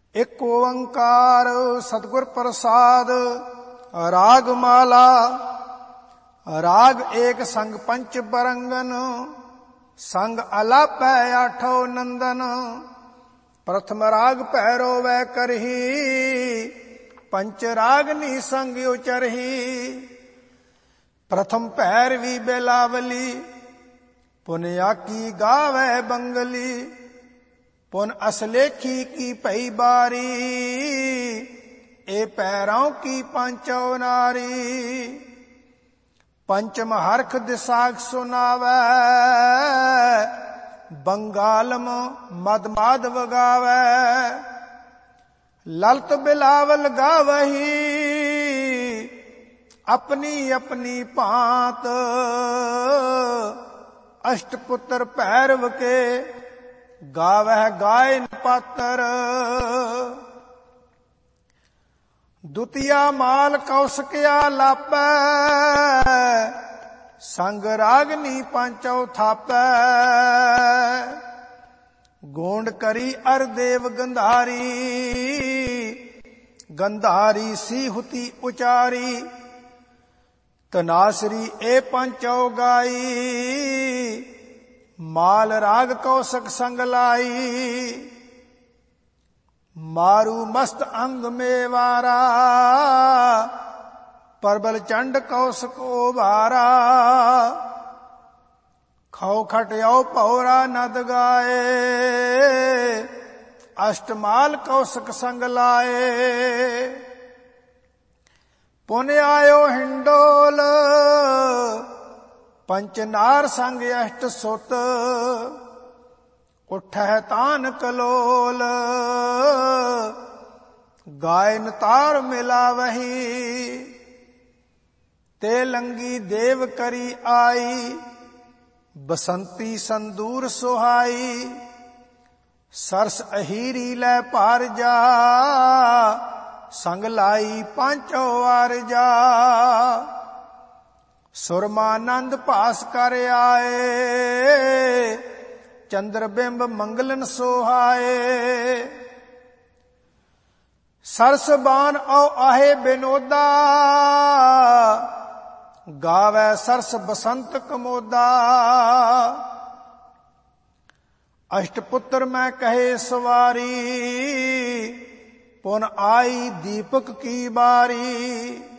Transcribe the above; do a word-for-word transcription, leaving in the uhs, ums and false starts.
ਇੱਕ ਓੰਕਾਰ ਸਤਿਗੁਰ ਪ੍ਰਸਾਦ। ਰਾਗ ਮਾਲਾ ਰਾਗ ਏਕ ਸੰਗ ਪੰਚ ਬਰੰਗਨ, ਸੰਗ ਅਲਾਪੈ ਆਠੋ ਨੰਦਨ। ਪ੍ਰਥਮ ਰਾਗ ਭੈਰੋ ਵੈ ਕਰਹੀ, ਪੰਚ ਰਾਗਨੀ ਸੰਗ ਉਚਰਹੀ। ਪ੍ਰਥਮ ਭੈਰਵੀ ਬੇਲਾਵਲੀ, ਪੁਨ ਆਕੀ ਗਾਵੈ ਬੰਗਲੀ। ਪੁਨ ਅਸਲੇਖੀ ਕੀ ਭਈ ਬਾਰੀ, ਇਹ ਪੈਰੋਂ ਕੀ ਪਾਂਚੋ ਨਾਰੀ। ਪੰਚਮ ਹਰਖ ਦਿਸਾਖ ਸੁਨਾਵੈ, ਬੰਗਾਲਮ ਮਦ ਮਾਧਵ ਗਾਵੈ। ਲਲਤ ਬਿਲਾਵਲ ਗਾਵਹੀ, ਆਪਣੀ ਆਪਣੀ ਭਾਂਤ। ਅਸ਼ਟ ਪੁੱਤਰ ਭੈਰਵ ਕੇ, ਗਾਵਹਿ ਗਾਇਨ ਪਾਤਰ। ਦੁਤੀਆ ਮਾਲ ਕੌਸਕਿਆ ਲਾਪੈ, ਸੰਗ ਰਾਗਨੀ ਪਾਂਚੋ ਥਾਪੈ। ਗੋਂਡ ਕਰੀ ਅਰ ਦੇਵ ਗੰਧਾਰੀ, ਗੰਧਾਰੀ ਸੀ ਹੁਤੀ ਉਚਾਰੀ। ਤਨਾਸਰੀ ਇਹ ਪਾਂਚੋ ਗਾਈ, ਮਾਲ ਰਾਗ ਕੌਸਕ ਸੰਗ ਲਾਈ। ਮਾਰੂ ਮਸਤ ਅੰਗ ਮੇਵਾਰਾ, ਪਰਬਲ ਚੰਡ ਕੌਸਕ ਉਭਾਰਾ। ਖਉ ਖਟਿਆਉ ਭੌਰਾ ਨਦ ਗਾਏ, ਅਸ਼ਟਮਾਲ ਕੌਸਕ ਸੰਗ ਲਾਏ। ਪੁਨ ਆਇਓ ਹਿੰਡੋਲ, ਪੰਚ ਨਾਰ ਸੰਗ ਅਸ਼ਟ ਸੁਤ। ਉਠੈ ਤਾਨ ਕਲੋਲ, ਗਾਇਨ ਤਾਰ ਮਿਲਾਵਹੀ। ਤੇ ਲੰਗੀ ਦੇਵ ਕਰੀ ਆਈ, ਬਸੰਤੀ ਸੰਦੂਰ ਸੁਹਾਈ। ਸਰਸ ਅਹੀਰੀ ਲੈ ਭਾਰ ਜਾ, ਸੰਗ ਲਾਈ ਪਾਂਚੋ ਵਾਰਜਾ। ਸੁਰਮਾਨੰਦ ਭਾਸ ਕਰ ਆਏ, ਚੰਦਰ ਬਿੰਬ ਮੰਗਲਨ ਸੋਹਾਏ। ਸਰਸ ਬਾਨ ਔ ਆਹੇ ਬਿਨੋਦਾ, ਗਾਵੈ ਸਰਸ ਬਸੰਤ ਕਮੋਦਾ। ਅਸ਼ਟ ਪੁੱਤਰ ਮੈਂ ਕਹੇ ਸਵਾਰੀ, ਪੁਨ ਆਈ ਦੀਪਕ ਕੀ ਬਾਰੀ।